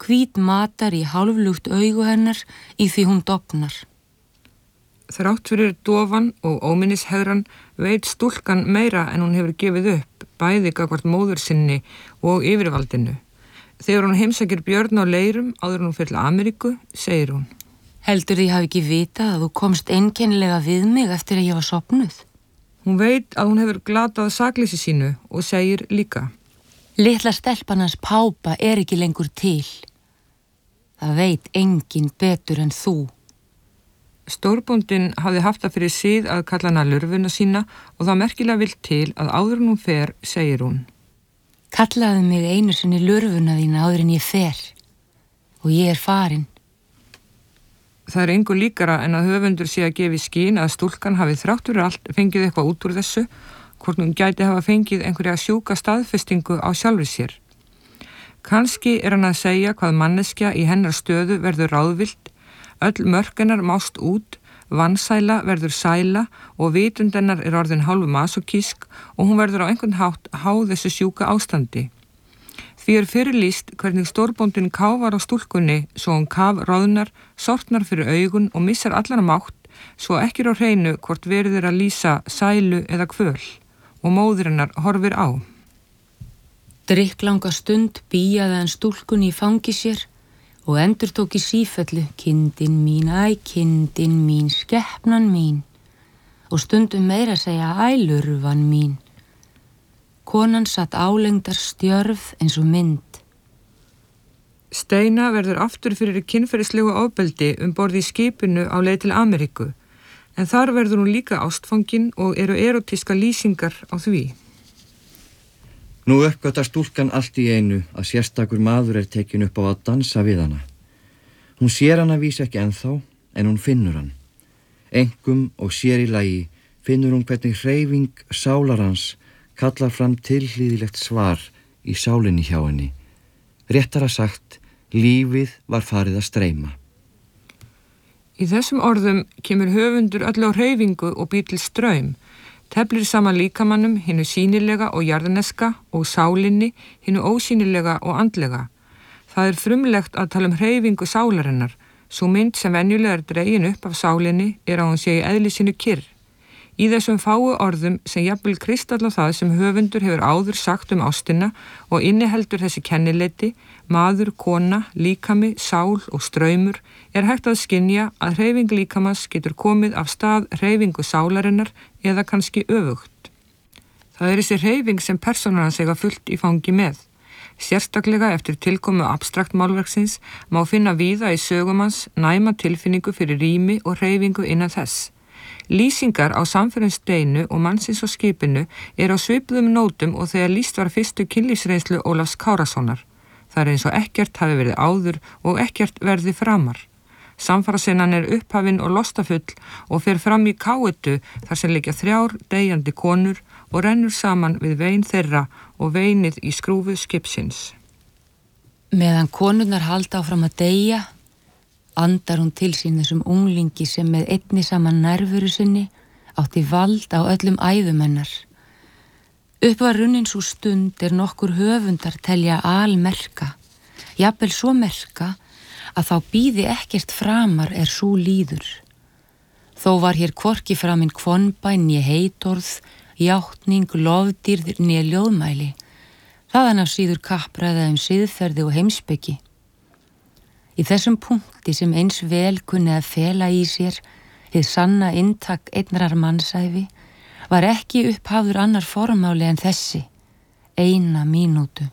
hvít matar í hálflugt augu hennar í því hún dofnar. Þrátt fyrir dofan og óminnishegran veit stúlkan meira en hún hefur gefið upp, bæði gagnvart móður sinni og yfirvaldinu. Þegar hún heimsækir Björn á Leirum áður en hún fer til Ameríku, segir hún: Heldur því hafi ekki vitað að þú komst einkennilega við mig eftir að ég var sofnuð? Hún veit að hún hefur glatað sakleysi sínu og segir líka: Litla stelpan hans Pápa er ekki lengur til. Það veit enginn betur en þú. Stórbóndinn hafði haft það fyrir sið að kalla hana lurfuna sína og það merkilega vill til að áður en hún fer, segir hún: Kallaðu mig einu sinni lurfuna þína áður en ég fer og ég er farin. Það er engu líkara en að höfundur sé að gefa í skyn að stúlkan hafi þrátt fyrir allt fengið eitthvað út úr þessu, hvort hún gæti hafa fengið einhverja sjúka staðfestingu á sjálfri sér. Kannski er hann að segja hvað manneskja í hennar stöðu verður ráðvillt, öll mörk hennar mást út, vansæla verður sæla og vitund hennar er orðin hálfu masokísk og hún verður á einhvern hátt háð þessu sjúka ástandi. Því er fyrirlýst hvernig stórbóndinn káfar á stúlkunni svo hún kafroðnar, sortnar fyrir augun og missar allan mátt svo ekki er á hreinu hvort verið er að lýsa sælu eða kvöl og móðir hennar horfir á. Drykklanga stund bíjaði hann stúlkunni í fangi sér og endurtók í sífellu: Kindin mín, æ, kindin mín, skepnan mín, og stundum meira að segja: æ, lurfan mín. Konan satt álengdar stjörf eins og mynd. Steina verður aftur fyrir kynferðislegu ofbeldi borð í skipinu á leið til Ameríku, en þar verður hún líka ástfangin og eru erotíska lýsingar á því. Nú uppgötar stúlkan allt í einu að sérstakur maður er tekin upp á að dansa við hana. Hún sér hana vísa ekki ennþá, en hún finnur hann. Einkum og sér í lagi finnur hún hvernig hreyfing sálar hans kallar fram tilhlýðilegt svar í sálinni hjá henni. Réttara sagt, lífið var farið að streyma. Í þessum orðum kemur höfundur öll á hreyfingu og býr til straum, teflir saman líkamannum hinu sýnilega og jarðneska og sálinni hinu ósýnilega og andlega. Það er frumlegt að tala hreyfingu sálarinnar, svo mynd sem venjulega er dregin upp af sálinni er að hún sé í eðli sínu kyrr. Í þessum fáu orðum sem jafnvel kristalla það sem höfundur hefur áður sagt ástina og inniheldur þessi kennileiti, maður, kona, líkami, sál og straumur, er hægt að skynja að hreyfing líkamans getur komið af stað hreyfingu sálarinnar eða kannski öfugt. Það er þessi hreyfing sem persónan eiga fullt í fangi með. Sérstaklega eftir tilkomu abstrakt málverksins má finna víða í sögumans næma tilfinningu fyrir rými og hreyfingu innan þess. Lýsingar á samferðum Steinu og mannsins á skipinu á svipuðum nótum og þegar lýst var fyrstu kynlífsreynslu Ólafs Kárasonar. Það er eins og ekkert hafi verið áður og ekkert verði framar. Samfarasennan upphafin og lostafull og fer fram í káetu þar sem liggja 3 deyjandi konur og rennur saman við vein þeirra og veinið í skrúfu skipsins. Meðan konurnar halda áfram að deyja, andar hún til sín þessum unglingi sem með einni saman nærveru sinni átti vald á öllum æðum hennar. Upp var runnin sú stund nokkur höfundar telja almerka, jafnvel svo merka að þá bíði ekkert framar sú líður. Þó var hér hvorki framinn kvonbæn né heitorð, játning, lofdýrð né ljóðmæli, þaðan af síður kappræða siðferði og heimspeki. Í þessum punkti sem eins vel kunni að fela í sér hið sanna inntak einnar mannsævi var ekki upphafður annar formáli en þessi, 1 mínútu.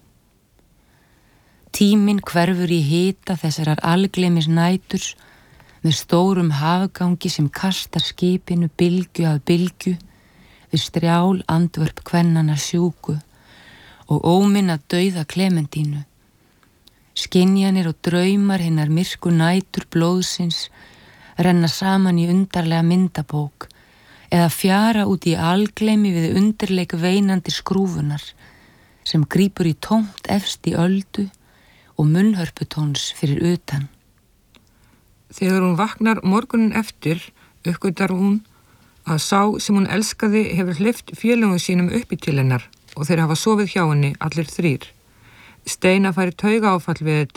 Tíminn hverfur í hita þessarar algleymis næturs með stórum hafgangi sem kastar skipinu bylgju að bylgju við strjál andvörp kvennanna sjúku og óminna dauða Klementínu. Skynjanir og draumar hinnar myrku nætur blóðsins renna saman í undarlega myndabók eða fjara út í algleymi við undirleik veinandi skrúfunar sem grípur í tómt efst í öldu og munnhörputóns fyrir utan. Þegar hún vaknar morgunin eftir, uppgötar hún að sá sem hún elskaði hefur hleypt félögum sínum upp í til hennar og þeir hafa sofið hjá henni allir 3. Steina færi taugaáfall við þetta